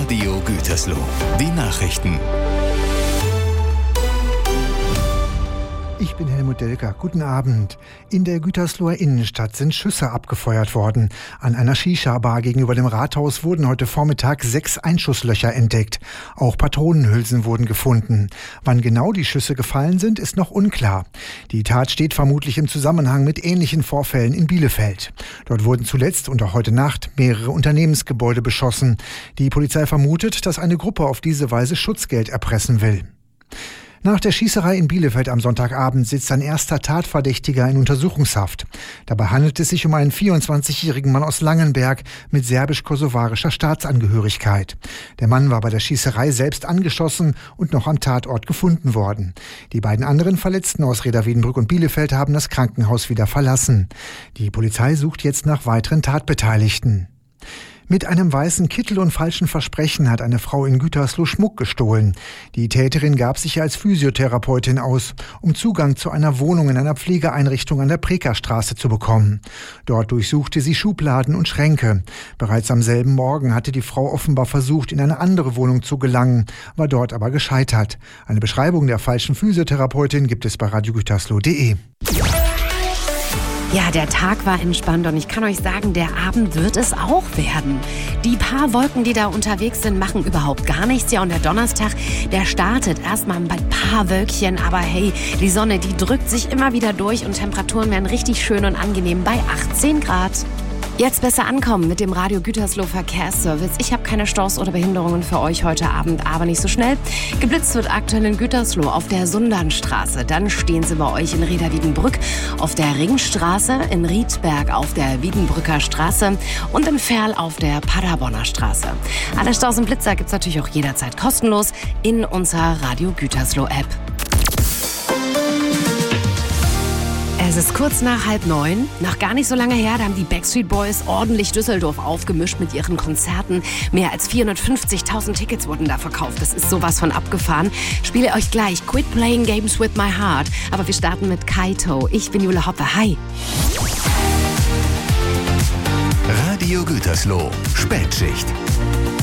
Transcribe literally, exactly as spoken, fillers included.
Radio Gütersloh. Die Nachrichten. Ich bin Helmut Delker. Guten Abend. In der Gütersloher Innenstadt sind Schüsse abgefeuert worden. An einer Shisha-Bar gegenüber dem Rathaus wurden heute Vormittag sechs Einschusslöcher entdeckt. Auch Patronenhülsen wurden gefunden. Wann genau die Schüsse gefallen sind, ist noch unklar. Die Tat steht vermutlich im Zusammenhang mit ähnlichen Vorfällen in Bielefeld. Dort wurden zuletzt und auch heute Nacht mehrere Unternehmensgebäude beschossen. Die Polizei vermutet, dass eine Gruppe auf diese Weise Schutzgeld erpressen will. Nach der Schießerei in Bielefeld am Sonntagabend sitzt ein erster Tatverdächtiger in Untersuchungshaft. Dabei handelt es sich um einen vierundzwanzigjährigen Mann aus Langenberg mit serbisch-kosovarischer Staatsangehörigkeit. Der Mann war bei der Schießerei selbst angeschossen und noch am Tatort gefunden worden. Die beiden anderen Verletzten aus Reda-Wiedenbrück und Bielefeld haben das Krankenhaus wieder verlassen. Die Polizei sucht jetzt nach weiteren Tatbeteiligten. Mit einem weißen Kittel und falschen Versprechen hat eine Frau in Gütersloh Schmuck gestohlen. Die Täterin gab sich als Physiotherapeutin aus, um Zugang zu einer Wohnung in einer Pflegeeinrichtung an der Prekerstraße zu bekommen. Dort durchsuchte sie Schubladen und Schränke. Bereits am selben Morgen hatte die Frau offenbar versucht, in eine andere Wohnung zu gelangen, war dort aber gescheitert. Eine Beschreibung der falschen Physiotherapeutin gibt es bei radio gütersloh punkt de. Ja, der Tag war entspannt und ich kann euch sagen, der Abend wird es auch werden. Die paar Wolken, die da unterwegs sind, machen überhaupt gar nichts. Ja, und der Donnerstag, der startet erstmal mit ein paar Wölkchen. Aber hey, die Sonne, die drückt sich immer wieder durch und Temperaturen werden richtig schön und angenehm bei achtzehn Grad. Jetzt besser ankommen mit dem Radio Gütersloh Verkehrsservice. Ich habe keine Staus oder Behinderungen für euch heute Abend, aber nicht so schnell. Geblitzt wird aktuell in Gütersloh auf der Sundernstraße. Dann stehen sie bei euch in Reda-Wiedenbrück, auf der Ringstraße, in Riedberg auf der Wiedenbrücker Straße und in Ferl auf der Paderborner Straße. Alle Staus und Blitzer gibt's natürlich auch jederzeit kostenlos in unserer Radio Gütersloh App. Es ist kurz nach halb neun. Noch gar nicht so lange her, da haben die Backstreet Boys ordentlich Düsseldorf aufgemischt mit ihren Konzerten. Mehr als vierhundertfünfzigtausend Tickets wurden da verkauft. Das ist sowas von abgefahren. Spiele euch gleich Quit Playing Games with My Heart. Aber wir starten mit Kaito. Ich bin Jule Hoppe. Hi. Radio Gütersloh. Spätschicht.